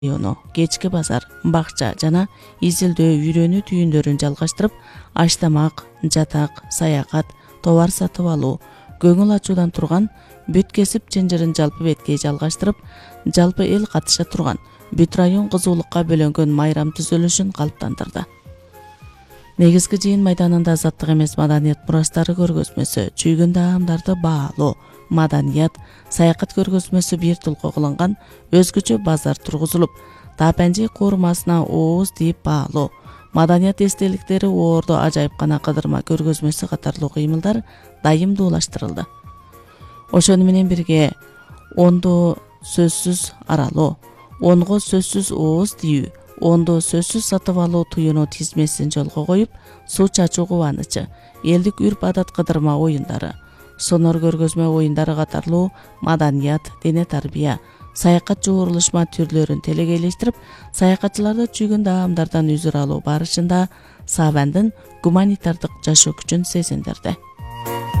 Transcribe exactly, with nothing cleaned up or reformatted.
району, кечки базар, бакча жана изилдөө үйрөнүү түйүндөрүн жалгаштырып, аштамак, жатак, саякат, товар сатып алуу, көңүл ачуудан турган бүт кесип чынжырын жалпы бетке жалгаштырып, жалпы эл катыша турган бүт район кызуулукка бөлөнгөн майрам түзүлүшүн калыптандырды. Негизги жыйын майданында азаттык эмес маданият мурастары көргөзмөсү, чүйгүн даамдарды баалоо, маданият, саякат көргөзмөсү бир толко кылынган өзгөчө базар тургузулуп, Тапанжи куурмасына ооз тийип баалоо, маданият эстеликтери Оордо ажайыпкана кыдырма көргөзмөсү катарлуу кыймылдар дайымдуулаштырылды. Ошону менен бирге ондо сөзсүз аралоо, онго сөзсүз ооз тийүү, ондо сөзсүз сатып алуу туюну тизмесин жолго коюп, суу чачуу кубанычы, элдик үрп адат кыдырма оюндары, сонор көргөзмө оюндары катарлуу маданият, дене тарбия, саякат жуурулушма түрлөрүн телекейлештирип, саякатчыларды чүйгүн даамдардан үзүр алуу барышында Саабандын гуманитардык жашоо күчүн сезиндирди.